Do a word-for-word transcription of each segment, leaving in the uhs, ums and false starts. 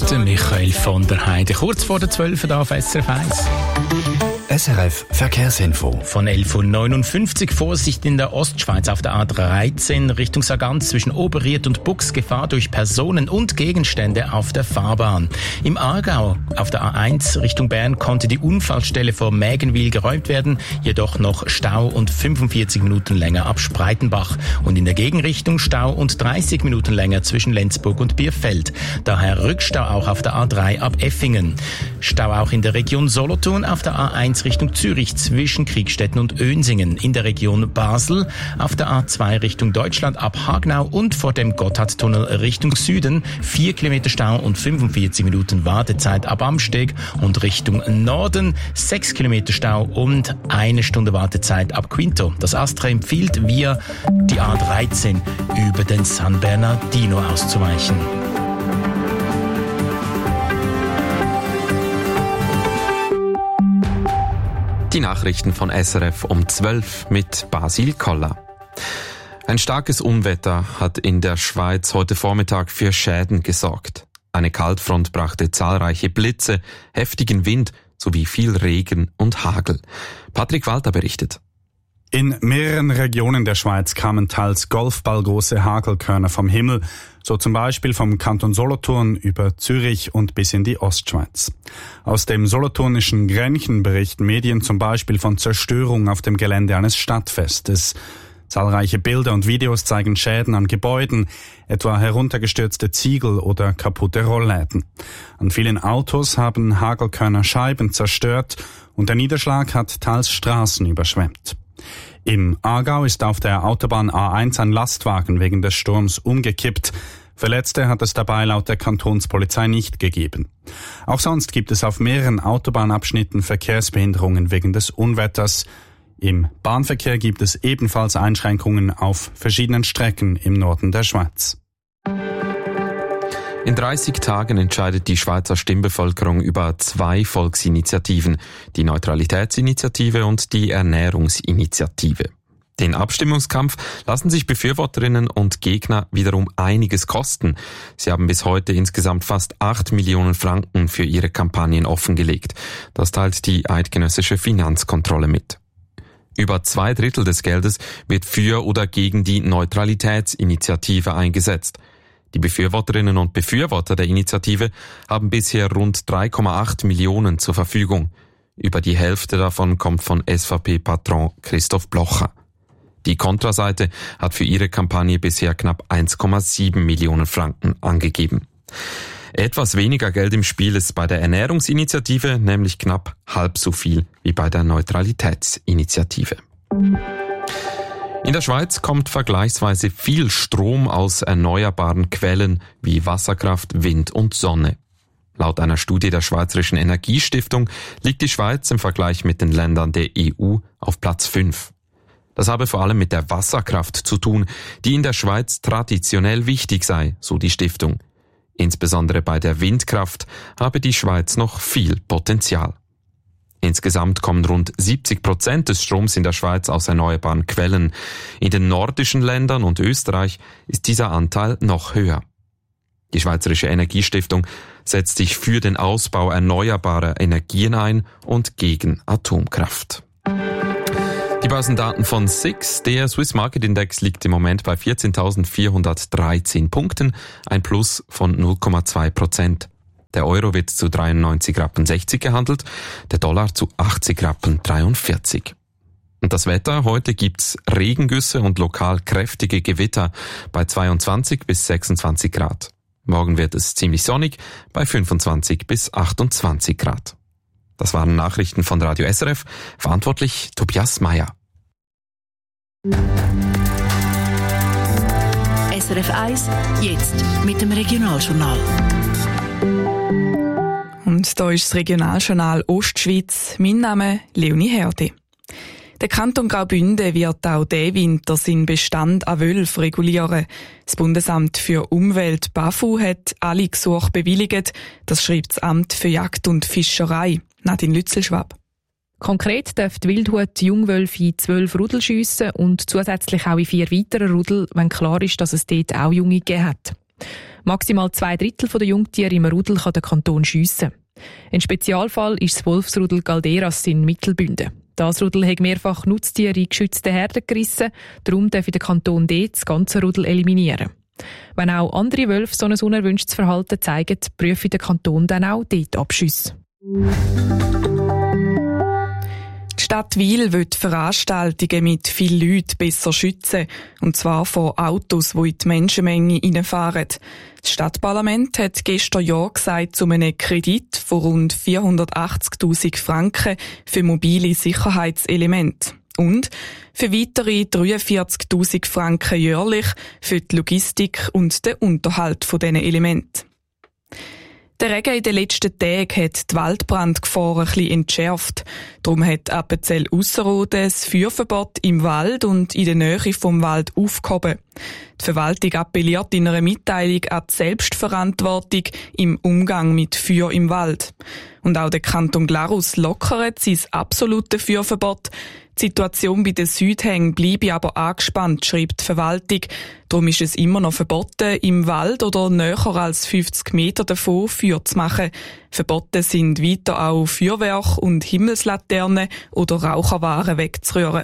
Der Michael von der Heide, kurz vor der zwölf Uhr auf S R F eins. S R F Verkehrsinfo. Von elf Uhr neunundfünfzig Vorsicht in der Ostschweiz auf der A dreizehn Richtung Sargans zwischen Oberried und Bux, Gefahr durch Personen und Gegenstände auf der Fahrbahn. Im Aargau auf der A eins Richtung Bern konnte die Unfallstelle vor Mägenwil geräumt werden, jedoch noch Stau und fünfundvierzig Minuten länger ab Spreitenbach. Und in der Gegenrichtung Stau und dreißig Minuten länger zwischen Lenzburg und Bierfeld. Daher Rückstau auch auf der A drei ab Effingen. Stau auch in der Region Solothurn auf der A eins Richtung Zürich zwischen Kriegstetten und Önsingen, in der Region Basel, auf der A zwei Richtung Deutschland ab Hagnau und vor dem Gotthardtunnel Richtung Süden, vier Kilometer Stau und fünfundvierzig Minuten Wartezeit ab Amsteg und Richtung Norden, sechs Kilometer Stau und eine Stunde Wartezeit ab Quinto. Das Astra empfiehlt, via die A dreizehn über den San Bernardino auszuweichen. Die Nachrichten von S R F um zwölf mit Basil Koller. Ein starkes Unwetter hat in der Schweiz heute Vormittag für Schäden gesorgt. Eine Kaltfront brachte zahlreiche Blitze, heftigen Wind sowie viel Regen und Hagel. Patrick Walter berichtet. In mehreren Regionen der Schweiz kamen teils golfballgroße Hagelkörner vom Himmel, so zum Beispiel vom Kanton Solothurn über Zürich und bis in die Ostschweiz. Aus dem solothurnischen Grenchen berichten Medien zum Beispiel von Zerstörung auf dem Gelände eines Stadtfestes. Zahlreiche Bilder und Videos zeigen Schäden an Gebäuden, etwa heruntergestürzte Ziegel oder kaputte Rollläden. An vielen Autos haben Hagelkörner Scheiben zerstört und der Niederschlag hat teils Straßen überschwemmt. Im Aargau ist auf der Autobahn A eins ein Lastwagen wegen des Sturms umgekippt. Verletzte hat es dabei laut der Kantonspolizei nicht gegeben. Auch sonst gibt es auf mehreren Autobahnabschnitten Verkehrsbehinderungen wegen des Unwetters. Im Bahnverkehr gibt es ebenfalls Einschränkungen auf verschiedenen Strecken im Norden der Schweiz. In dreißig Tagen entscheidet die Schweizer Stimmbevölkerung über zwei Volksinitiativen, die Neutralitätsinitiative und die Ernährungsinitiative. Den Abstimmungskampf lassen sich Befürworterinnen und Gegner wiederum einiges kosten. Sie haben bis heute insgesamt fast acht Millionen Franken für ihre Kampagnen offengelegt. Das teilt die eidgenössische Finanzkontrolle mit. Über zwei Drittel des Geldes wird für oder gegen die Neutralitätsinitiative eingesetzt. Die Befürworterinnen und Befürworter der Initiative haben bisher rund drei Komma acht Millionen zur Verfügung. Über die Hälfte davon kommt von S V P-Patron Christoph Blocher. Die Kontraseite hat für ihre Kampagne bisher knapp eins Komma sieben Millionen Franken angegeben. Etwas weniger Geld im Spiel ist bei der Ernährungsinitiative, nämlich knapp halb so viel wie bei der Neutralitätsinitiative. In der Schweiz kommt vergleichsweise viel Strom aus erneuerbaren Quellen wie Wasserkraft, Wind und Sonne. Laut einer Studie der Schweizerischen Energiestiftung liegt die Schweiz im Vergleich mit den Ländern der E U auf Platz fünf. Das habe vor allem mit der Wasserkraft zu tun, die in der Schweiz traditionell wichtig sei, so die Stiftung. Insbesondere bei der Windkraft habe die Schweiz noch viel Potenzial. Insgesamt kommen rund siebzig Prozent des Stroms in der Schweiz aus erneuerbaren Quellen. In den nordischen Ländern und Österreich ist dieser Anteil noch höher. Die Schweizerische Energiestiftung setzt sich für den Ausbau erneuerbarer Energien ein und gegen Atomkraft. Die Börsendaten von S I X, der Swiss Market Index, liegt im Moment bei vierzehntausendvierhundertdreizehn Punkten, ein Plus von null Komma zwei Prozent. Der Euro wird zu dreiundneunzig Rappen sechzig gehandelt, der Dollar zu achtzig Rappen dreiundvierzig. Und das Wetter: heute gibt's Regengüsse und lokal kräftige Gewitter bei zweiundzwanzig bis sechsundzwanzig Grad. Morgen wird es ziemlich sonnig bei fünfundzwanzig bis achtundzwanzig Grad. Das waren Nachrichten von Radio S R F, verantwortlich Tobias Meyer. S R F eins, jetzt mit dem Regionaljournal. Und da ist das Regionaljournal Ostschweiz. Mein Name Leonie Herde. Der Kanton Graubünden wird auch diesen Winter seinen Bestand an Wölfen regulieren. Das Bundesamt für Umwelt B A F U hat alle Gesuche bewilligt. Das schreibt das Amt für Jagd und Fischerei. Nadine Lützelschwab. Konkret darf die Wildhut Jungwölfe in zwölf Rudel schiessen und zusätzlich auch in vier weitere Rudel, wenn klar ist, dass es dort auch Junge gegeben hat. Maximal zwei Drittel der Jungtiere im Rudel kann der Kanton schiessen. Ein Spezialfall ist das Wolfsrudel Galderas in Mittelbünden. Das Rudel hat mehrfach Nutztiere in geschützte Herden gerissen, darum darf der Kanton dort das ganze Rudel eliminieren. Wenn auch andere Wölfe so ein unerwünschtes Verhalten zeigen, prüft der Kanton dann auch dort Abschüsse. Die Stadt Wil will Veranstaltungen mit vielen Leuten besser schützen, und zwar vor Autos, die in die Menschenmenge reinfahren. Das Stadtparlament hat gestern Ja gesagt zu einem Kredit von rund vierhundertachtzigtausend Franken für mobile Sicherheitselemente und für weitere dreiundvierzigtausend Franken jährlich für die Logistik und den Unterhalt von diesen Elementen. Der Regen in den letzten Tagen hat die Waldbrandgefahr ein bisschen entschärft. Darum hat Appenzell Ausserrhoden das Feuerverbot im Wald und in der Nähe vom Wald aufgehoben. Die Verwaltung appelliert in einer Mitteilung an die Selbstverantwortung im Umgang mit Feuer im Wald. Und auch der Kanton Glarus lockert sein absolutes Feuerverbot. Die Situation bei den Südhängen bleibe aber angespannt, schreibt die Verwaltung. Darum ist es immer noch verboten, im Wald oder näher als fünfzig Meter davon Feuer zu machen. Verboten sind weiter auch Feuerwerk und Himmelslaternen oder Raucherwaren wegzurühren.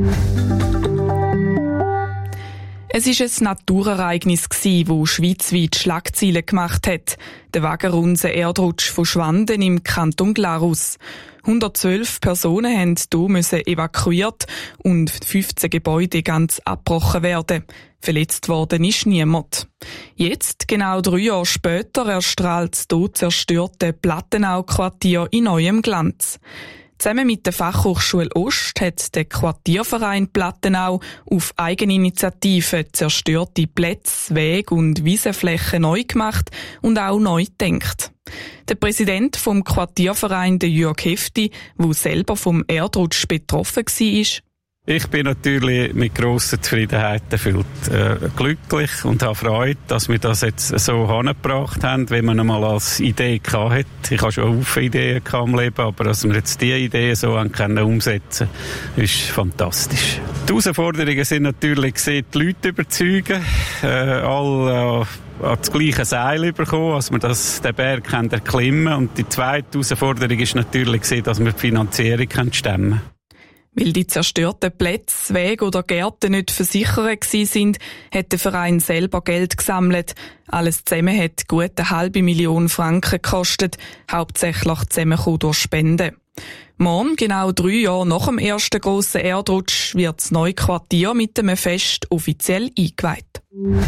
Es war ein Naturereignis, das schweizweit Schlagzeilen gemacht hat. Der wagenrunde Erdrutsch von Schwanden im Kanton Glarus. hundertzwölf Personen mussten hier evakuiert und fünfzehn Gebäude ganz abgebrochen werden. Verletzt worden ist niemand. Jetzt, genau drei Jahre später, erstrahlt das dort zerstörte Plattenau-Quartier in neuem Glanz. Zusammen mit der Fachhochschule Ost hat der Quartierverein Plattenau auf Eigeninitiative zerstörte Plätze, Wege und Wiesenflächen neu gemacht und auch neu gedacht. Der Präsident vom Quartierverein, der Jörg Hefti, der selber vom Erdrutsch betroffen war, ich bin natürlich mit grosser Zufriedenheit erfüllt, äh, glücklich und habe Freude, dass wir das jetzt so angebracht haben, wie man einmal als Idee hatte. Ich hatte schon viele Ideen im Leben, aber dass wir jetzt diese Ideen so können umsetzen können, ist fantastisch. Die Herausforderungen sind natürlich, die Leute überzeugen, äh, alle äh, an das gleiche Seil bekommen, dass wir das, den Berg erklimmen können. Und die zweite Herausforderung ist natürlich, dass wir die Finanzierung stemmen können. Weil die zerstörten Plätze, Wege oder Gärten nicht versichert waren, hat der Verein selber Geld gesammelt. Alles zusammen hat gut eine halbe Million Franken gekostet, hauptsächlich zusammengekommen durch Spenden. Morgen, genau drei Jahre nach dem ersten grossen Erdrutsch, wird das neue Quartier mit einem Fest offiziell eingeweiht.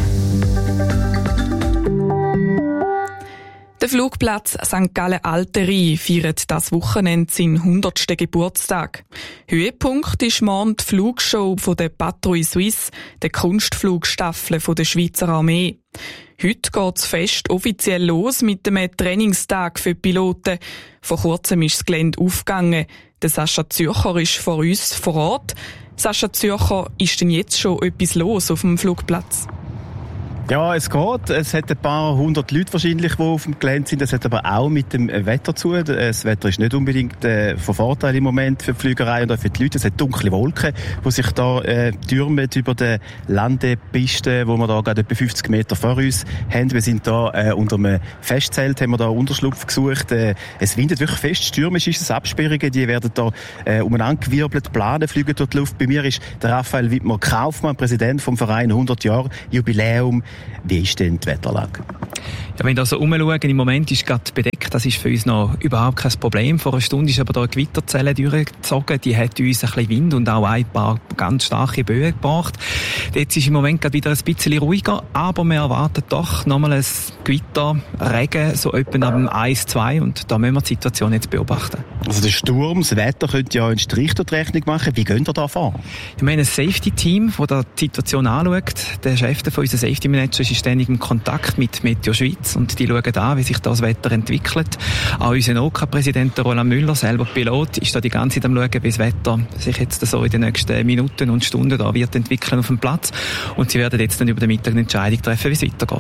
Der Flugplatz Sankt Gallen-Alteri feiert das Wochenende seinen hundertsten Geburtstag. Höhepunkt ist morgen die Flugshow von der Patrouille Suisse, der Kunstflugstaffel von der Schweizer Armee. Heute geht das Fest offiziell los mit einem Trainingstag für Piloten. Vor kurzem ist das Gelände aufgegangen. Der Sascha Zürcher ist vor uns vor Ort. Sascha Zürcher, ist denn jetzt schon etwas los auf dem Flugplatz? Ja, es geht. Es hat ein paar hundert Leute wahrscheinlich, die auf dem Gelände sind. Es hat aber auch mit dem Wetter zu. Das Wetter ist nicht unbedingt äh, von Vorteil im Moment für die Flügerei und auch für die Leute. Es hat dunkle Wolken, die sich da äh, türmen über die Landepiste, wo wir da gerade etwa fünfzig Meter vor uns haben. Wir sind da äh, unter einem Festzelt, haben wir da Unterschlupf gesucht. Äh, es windet wirklich fest, stürmisch ist es, Absperrungen, die werden da äh, umeinander gewirbelt, Planen fliegen durch die Luft. Bei mir ist der Raphael Wittmer-Kaufmann, Präsident vom Verein hundert Jahre Jubiläum. Wie ist denn die Wetterlage? Ja, wenn wir so umschauen, im Moment ist gerade bedeckt, das ist für uns noch überhaupt kein Problem. Vor einer Stunde ist aber da eine Gewitterzelle durchgezogen, die hat uns ein bisschen Wind und auch ein paar ganz starke Böen gebracht. Jetzt ist im Moment gerade wieder ein bisschen ruhiger, aber wir erwarten doch nochmal ein Gewitter, Regen, so etwa ab dem eins, zwei und da müssen wir die Situation jetzt beobachten. Also der Sturm, das Wetter könnte ja einen Strich durch die Rechnung machen. Wie gehen ihr da vor? Wir haben ein Safety-Team, das die Situation anschaut. Der Chef von unserem Safety-Manager ist ständig in Kontakt mit Meteo Schweiz und die schauen an, wie sich das Wetter entwickelt. Auch unser O K A-Präsident Roland Müller, selber Pilot, ist da die ganze Zeit am schauen, wie das Wetter sich jetzt so in den nächsten Minuten und Stunden da wird entwickeln auf dem Platz. Und sie werden jetzt dann über den Mittag eine Entscheidung treffen, wie es weitergeht.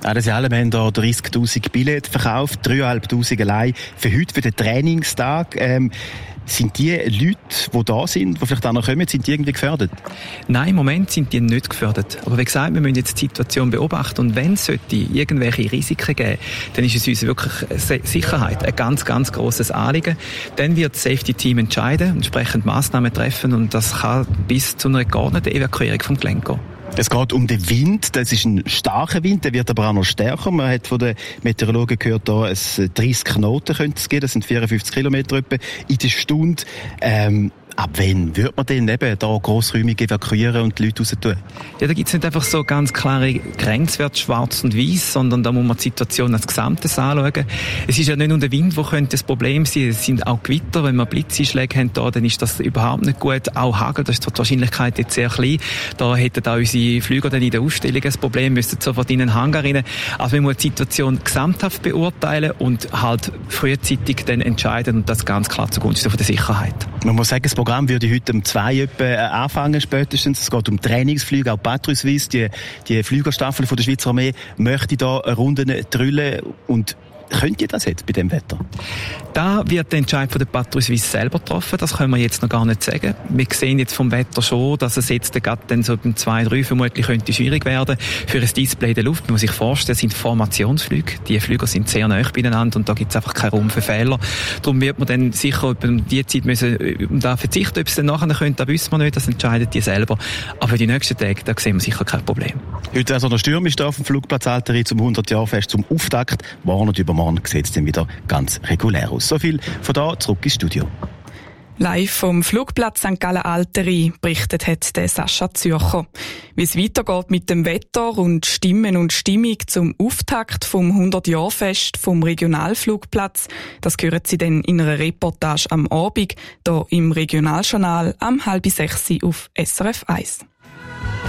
Alles in allem haben hier dreißigtausend Billette verkauft, dreitausendfünfhundert allein für heute, für den Trainingstag. Ähm, Sind die Leute, die da sind, die vielleicht auch noch kommen, sind die irgendwie gefährdet? Nein, im Moment sind die nicht gefährdet. Aber wie gesagt, wir müssen jetzt die Situation beobachten. Und wenn es irgendwelche Risiken geben, dann ist es uns wirklich Sicherheit ein ganz, ganz grosses Anliegen. Dann wird das Safety-Team entscheiden und entsprechend Massnahmen treffen. Und das kann bis zu einer geordneten Evakuierung vom Gelände gehen. Es geht um den Wind. Das ist ein starker Wind, der wird aber auch noch stärker. Man hat von den Meteorologen gehört, da es dreißig Knoten könnte es geben. Das sind vierundfünfzig Kilometer etwa in der Stunde. Ähm, ab wann wird man denn eben da grossräumig evakuieren und die Leute raus tun? Ja, da gibt es nicht einfach so ganz klare Grenzwerte, schwarz und weiß, sondern da muss man die Situation als Gesamtes anschauen. Es ist ja nicht nur der Wind, der könnte das Problem sein. Es sind auch Gewitter. Wenn wir Blitzeinschläge haben, da, dann ist das überhaupt nicht gut. Auch Hagel, das ist die Wahrscheinlichkeit jetzt sehr klein. Da hätten auch unsere Flüger dann in der Ausstellung ein Problem, müssten sofort in den Hangar rein. Also wir müssen die Situation gesamthaft beurteilen und halt frühzeitig dann entscheiden und das ganz klar zugunsten von der Sicherheit. Man muss sagen, das Programm würde heute um zwei etwa anfangen spätestens. Es geht um Trainingsflüge, auch Patrouille Suisse, die, die Flügerstaffel von der Schweizer Armee möchte da Runden drüllen. Und könnt ihr das jetzt bei dem Wetter? Da wird der Entscheid von der Patrouille Suisse selber getroffen. Das können wir jetzt noch gar nicht sagen. Wir sehen jetzt vom Wetter schon, dass es jetzt gerade dann so beim zwei, drei vermutlich könnte schwierig werden. Für ein Display in der Luft, man muss sich vorstellen, das sind Formationsflüge. Die Flüger sind sehr nahe beieinander und da gibt es einfach keinen Raum für Fehler. Darum wird man dann sicher um die Zeit müssen, um da verzichten. Ob es dann nachher könnte, das wissen wir nicht, das entscheidet die selber. Aber für die nächsten Tage, da sehen wir sicher kein Problem. Heute also der Sturm ist da auf dem Flugplatz Alteri zum hundert-Jahr-Fest zum Auftakt. Morgen und übermorgen sieht es dann wieder ganz regulär aus. So viel von da zurück ins Studio. Live vom Flugplatz Sankt Gallen Alteri berichtet hat der Sascha Zürcher. Wie es weitergeht mit dem Wetter und Stimmen und Stimmung zum Auftakt vom hundert-Jahr-Fest vom Regionalflugplatz, das hören Sie dann in einer Reportage am Abend, hier im Regionaljournal am halb sechs auf S R F eins.